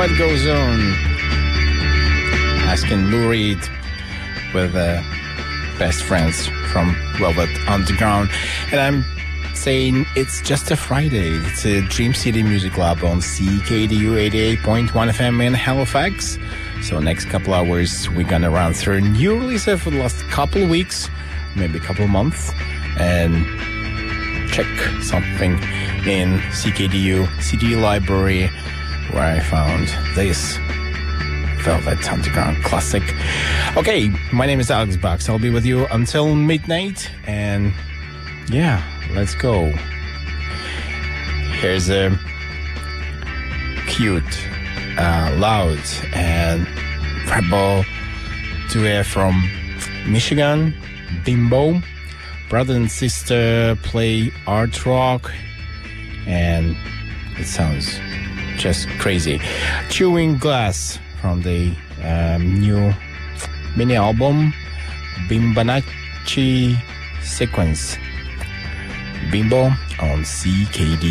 What Goes On. Asking Lou Reed with Best Friends from Velvet Underground. And I'm saying it's just a Friday. It's a Dream City Music Lab on CKDU 88.1 FM in Halifax. So next couple hours, we're gonna run through new releases for the last couple of weeks, maybe a couple of months, and check something in CKDU CD library where I found this Velvet Underground classic. Okay, my name is Alex Bucks. I'll be with you until midnight, and yeah, let's go. Here's a cute, loud, and rebel duo from Michigan, Bimbo. Brother and sister play art rock, and it sounds just crazy. Chewing Glass from the new mini album Bimbanachi Sequence. Bimbo on CKD.